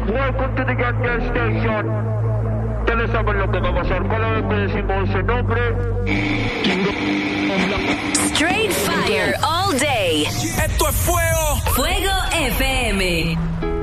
Welcome to the Gas Station. Ustedes saben lo que va a pasar cada vez que decimos ese nombre. Straight fire all day. Esto es fuego. Fuego FM.